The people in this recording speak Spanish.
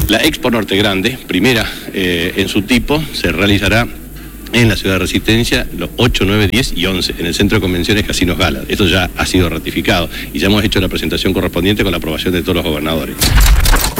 La Expo Norte Grande, primera en su tipo, se realizará en la ciudad de Resistencia los 8, 9, 10 y 11, en el Centro de Convenciones Casinos Gala. Esto ya ha sido ratificado y ya hemos hecho la presentación correspondiente con la aprobación de todos los gobernadores.